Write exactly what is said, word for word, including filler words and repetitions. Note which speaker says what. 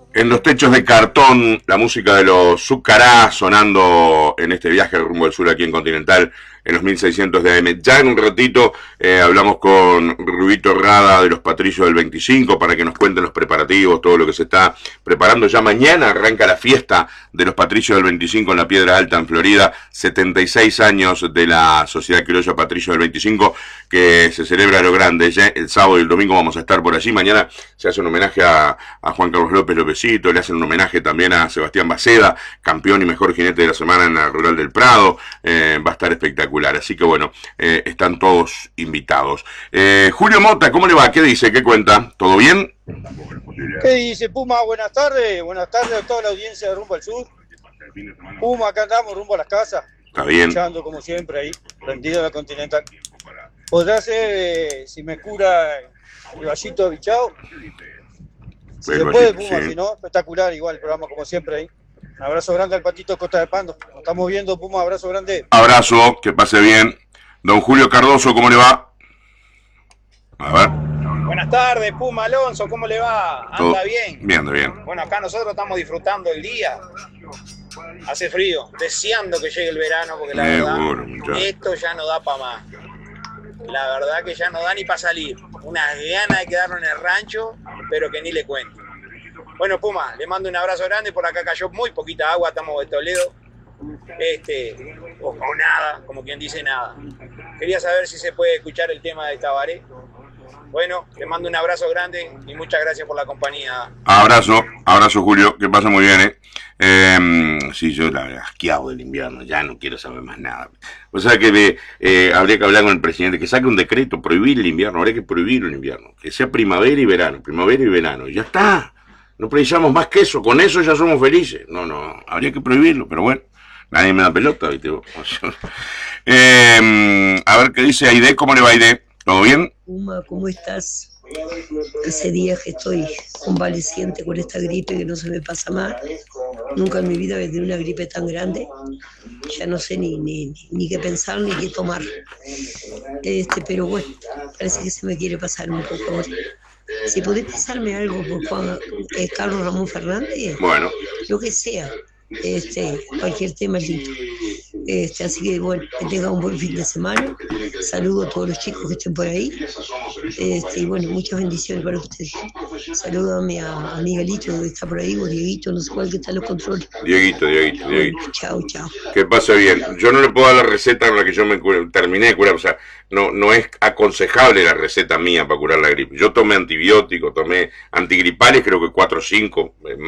Speaker 1: En los techos de cartón, la música de los Zucará sonando en este viaje rumbo al sur aquí en Continental, en los mil seiscientos de A M. Ya en un ratito eh, hablamos con Rubito Rada de los Patricios del veinticinco para que nos cuenten los preparativos, todo lo que se está preparando. Ya mañana arranca la fiesta de los Patricios del veinticinco en la Piedra Alta, en Florida. setenta y seis años de la Sociedad Criolla Patricios del veinticinco, que se celebra a lo grande. Ya el sábado y el domingo vamos a estar por allí. Mañana se hace un homenaje a, a Juan Carlos López Lópezito, le hacen un homenaje también a Sebastián Baceda, campeón y mejor jinete de la semana en la Rural del Prado. Eh, va a estar espectacular. Así que bueno, eh, están todos invitados. Eh, Julio Mota, ¿cómo le va? ¿Qué dice? ¿Qué cuenta? ¿Todo bien?
Speaker 2: ¿Qué dice Puma? Buenas tardes. Buenas tardes a toda la audiencia de Rumbo al Sur. Puma, acá andamos rumbo a las casas.
Speaker 1: Está bien.
Speaker 2: Escuchando como siempre ahí, rendido a la Continental. ¿Podrá ser eh, si me cura el vallito de bichao? Si
Speaker 1: El
Speaker 2: se puede,
Speaker 1: vallito,
Speaker 2: Puma,
Speaker 1: sí.
Speaker 2: si no, espectacular igual el programa como siempre ahí. Un abrazo grande al Patito Costa de Pando. Nos estamos viendo, Puma, abrazo grande.
Speaker 1: Abrazo, que pase bien. Don Julio Cardoso, ¿cómo le va? A ver.
Speaker 3: Buenas tardes, Puma Alonso, ¿cómo le va? ¿Anda
Speaker 1: Todo
Speaker 3: bien?
Speaker 1: Bien, bien.
Speaker 3: Bueno, acá nosotros estamos disfrutando el día. Hace frío, deseando que llegue el verano, porque la
Speaker 1: Seguro,
Speaker 3: verdad,
Speaker 1: muchacho.
Speaker 3: esto ya no da para más. La verdad que ya no da ni para salir. Unas ganas de quedarnos en el rancho, pero que ni le cuento. Bueno, Puma, le mando un abrazo grande. Por acá cayó muy poquita agua, estamos de Toledo. Este, o, o nada, como quien dice nada. Quería saber si se puede escuchar el tema de Tabaré. Bueno, le mando un abrazo grande y muchas gracias por la compañía.
Speaker 1: Abrazo, abrazo Julio, que pasa muy bien, ¿eh? eh sí, yo la verdad, asqueado del invierno, ya no quiero saber más nada. O sea que me, eh, habría que hablar con el presidente, que saque un decreto, prohibir el invierno, habría que prohibir el invierno, que sea primavera y verano, primavera y verano, ya está. No precisamos más que eso, con eso ya somos felices. No, no, habría que prohibirlo, pero bueno, nadie me da pelota, ¿viste? eh, a ver qué dice Aide, ¿cómo le va Aide? ¿Todo bien?
Speaker 4: Puma, ¿cómo estás? Hace días que estoy convaleciente con esta gripe que no se me pasa más. Nunca en mi vida había tenido una gripe tan grande. Ya no sé ni, ni, ni qué pensar ni qué tomar. Este, pero bueno, parece que se me quiere pasar un poco ahora. Si podés pasarme algo por Juan, eh, Carlos Ramón Fernández,
Speaker 1: Bueno.
Speaker 4: lo que sea, este, cualquier tema es lindo. Este, así que bueno, que tengan un buen fin de semana. Saludo a todos los chicos que estén por ahí. Este, y bueno, muchas bendiciones para ustedes. Saludo a mi a, a Miguelito que está por ahí, o Dieguito, no sé cuál que está en los controles.
Speaker 1: Dieguito, Dieguito, Dieguito.
Speaker 4: Bueno, chao, chao.
Speaker 1: Que pase bien. Yo no le puedo dar la receta con la que yo me cure, terminé de curar. O sea, no, no es aconsejable la receta mía para curar la gripe. Yo tomé antibióticos, tomé antigripales, creo que cuatro o cinco.